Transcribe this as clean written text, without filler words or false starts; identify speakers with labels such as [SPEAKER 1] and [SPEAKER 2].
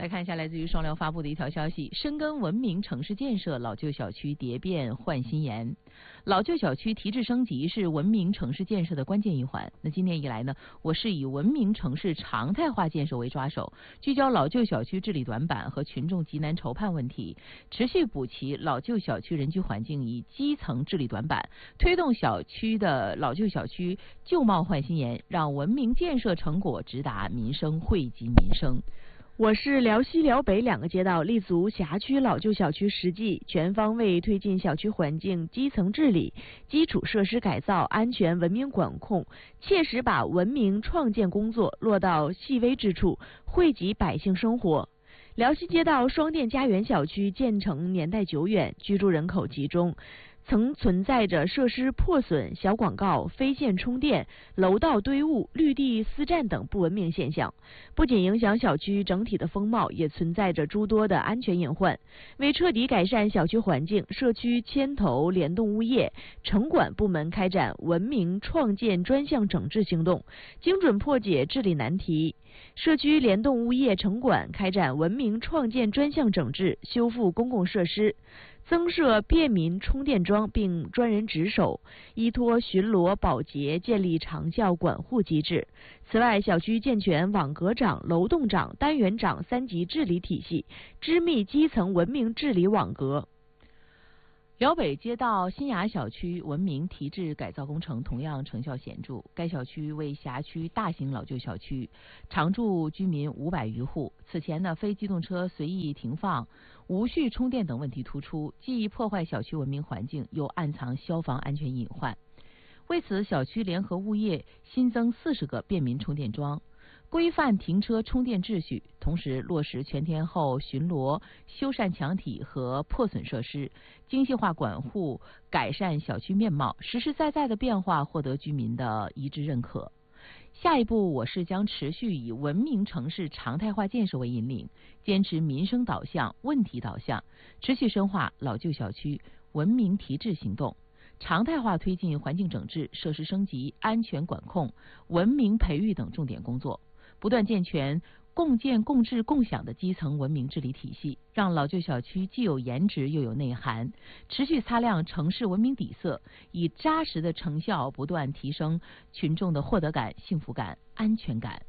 [SPEAKER 1] 看一下来自于双疗发布的一条消息：深耕文明城市建设，老旧小区蝶变换新颜。老旧小区提质升级是文明城市建设的关键一环。那今年以来呢，我市以文明城市常态化建设为抓手，聚焦老旧小区治理短板和群众急难愁盼问题，持续补齐老旧小区人居环境以基层治理短板，推动老旧小区旧貌换新颜，让文明建设成果直达民生，惠及民生。
[SPEAKER 2] 我市辽西、辽北2个街道立足辖区老旧小区实际，全方位推进小区环境基层治理、基础设施改造、安全文明管控，切实把文明创建工作落到细微之处，惠及百姓生活。辽西街道双电家园小区建成年代久远，居住人口集中，曾存在着设施破损、小广告、非线充电、楼道堆物、绿地私占等不文明现象，不仅影响小区整体的风貌，也存在着诸多的安全隐患。为彻底改善小区环境，社区牵头联动物业、城管部门开展文明创建专项整治行动，精准破解治理难题。社区联动物业、城管开展文明创建专项整治，修复公共设施，增设便民充电桩并专人值守，依托巡逻保洁建立长效管护机制。此外，小区健全网格长、楼栋长、单元长3级治理体系，织密基层文明治理网格。
[SPEAKER 1] 辽北街道新雅小区文明提质改造工程同样成效显著，该小区为辖区大型老旧小区，常住居民500余户。此前呢，非机动车随意停放、无序充电等问题突出，既破坏小区文明环境，又暗藏消防安全隐患。为此，小区联合物业新增40个便民充电桩，规范停车充电秩序，同时落实全天候巡逻、修缮墙体和破损设施，精细化管护，改善小区面貌，实实在在的变化获得居民的一致认可。下一步，我市将持续以文明城市常态化建设为引领，坚持民生导向、问题导向，持续深化老旧小区文明提质行动，常态化推进环境整治、设施升级、安全管控、文明培育等重点工作，不断健全共建共治共享的基层文明治理体系，让老旧小区既有颜值又有内涵，持续擦亮城市文明底色，以扎实的成效不断提升群众的获得感、幸福感、安全感。